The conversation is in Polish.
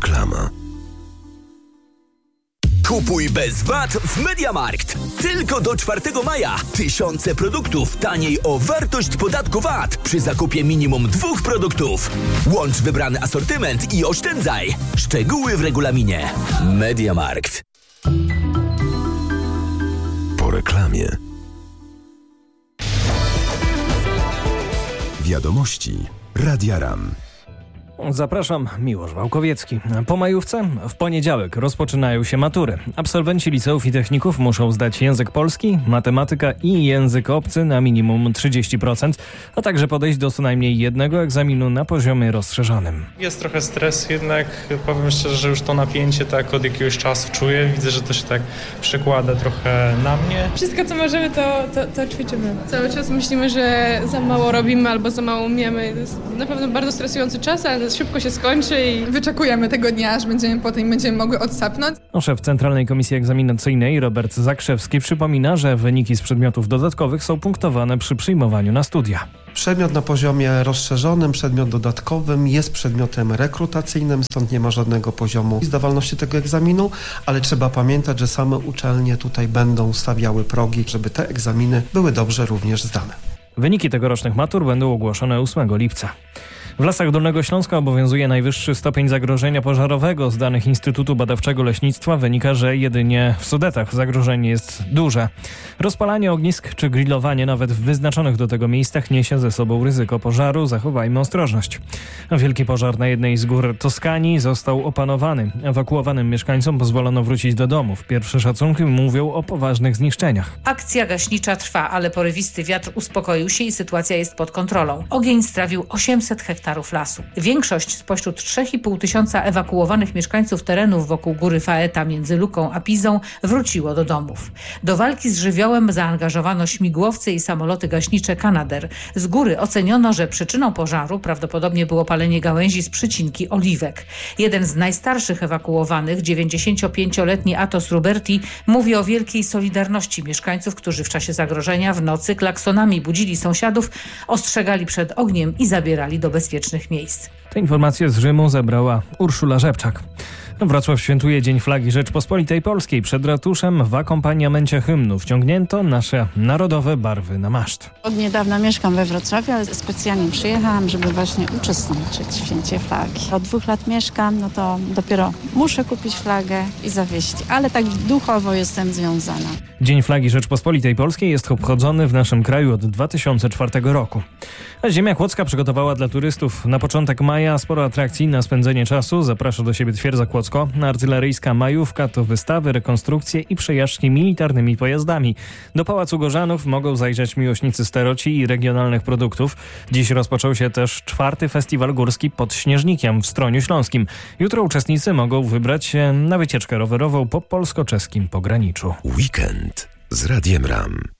Reklama. Kupuj bez VAT w MediaMarkt. Tylko do 4 maja. Tysiące produktów taniej o wartość podatku VAT przy zakupie minimum 2 produktów. Łącz wybrany asortyment i oszczędzaj. Szczegóły w regulaminie. MediaMarkt. Po reklamie. Wiadomości Radia RAM. Zapraszam, Miłosz Wałkowiecki. Po majówce w poniedziałek rozpoczynają się matury. Absolwenci liceów i techników muszą zdać język polski, matematyka i język obcy na minimum 30%, a także podejść do co najmniej jednego egzaminu na poziomie rozszerzonym. Jest trochę stres, jednak powiem szczerze, że już to napięcie tak od jakiegoś czasu czuję. Widzę, że to się tak przekłada trochę na mnie. Wszystko, co możemy, to ćwiczymy. Cały czas myślimy, że za mało robimy albo za mało umiemy. To jest na pewno bardzo stresujący czas, ale szybko się skończy i wyczekujemy tego dnia, aż będziemy mogły odsapnąć. Szef Centralnej Komisji Egzaminacyjnej Robert Zakrzewski przypomina, że wyniki z przedmiotów dodatkowych są punktowane przy przyjmowaniu na studia. Przedmiot na poziomie rozszerzonym, przedmiot dodatkowym jest przedmiotem rekrutacyjnym, stąd nie ma żadnego poziomu zdawalności tego egzaminu, ale trzeba pamiętać, że same uczelnie tutaj będą stawiały progi, żeby te egzaminy były dobrze również zdane. Wyniki tegorocznych matur będą ogłoszone 8 lipca. W Lasach Dolnego Śląska obowiązuje najwyższy stopień zagrożenia pożarowego. Z danych Instytutu Badawczego Leśnictwa wynika, że jedynie w Sudetach zagrożenie jest duże. Rozpalanie ognisk czy grillowanie nawet w wyznaczonych do tego miejscach niesie ze sobą ryzyko pożaru. Zachowajmy ostrożność. Wielki pożar na jednej z gór Toskanii został opanowany. Ewakuowanym mieszkańcom pozwolono wrócić do domów. Pierwsze szacunki mówią o poważnych zniszczeniach. Akcja gaśnicza trwa, ale porywisty wiatr uspokoił się i sytuacja jest pod kontrolą. Ogień strawił 800 hektarów lasu. Większość spośród 3,5 tysiąca ewakuowanych mieszkańców terenów wokół góry Faeta między Luką a Pizą wróciło do domów. Do walki z żywiołem zaangażowano śmigłowce i samoloty gaśnicze Canadair. Z góry oceniono, że przyczyną pożaru prawdopodobnie było palenie gałęzi z przycinki oliwek. Jeden z najstarszych ewakuowanych, 95-letni Atos Ruberti, mówi o wielkiej solidarności mieszkańców, którzy w czasie zagrożenia w nocy klaksonami budzili sąsiadów, ostrzegali przed ogniem i zabierali do bezpiecznych miejsc. Te informacje z Rzymu zebrała Urszula Rzepczak. Wrocław świętuje Dzień Flagi Rzeczpospolitej Polskiej. Przed ratuszem w akompaniamencie hymnu wciągnięto nasze narodowe barwy na maszt. Od niedawna mieszkam we Wrocławiu, ale specjalnie przyjechałam, żeby właśnie uczestniczyć w święcie flagi. Od 2 lat mieszkam, no to dopiero muszę kupić flagę i zawieźć, ale tak duchowo jestem związana. Dzień Flagi Rzeczpospolitej Polskiej jest obchodzony w naszym kraju od 2004 roku. A Ziemia Kłodzka przygotowała dla turystów na początek maja sporo atrakcji na spędzenie czasu. Zaprasza do siebie Twierdza Kłodzko. Artyleryjska majówka to wystawy, rekonstrukcje i przejażdżki militarnymi pojazdami. Do Pałacu Gorzanów mogą zajrzeć miłośnicy steroci i regionalnych produktów. Dziś rozpoczął się też 4. Festiwal Górski pod Śnieżnikiem w Stroniu Śląskim. Jutro uczestnicy mogą wybrać się na wycieczkę rowerową po polsko-czeskim pograniczu. Weekend z Radiem RAM.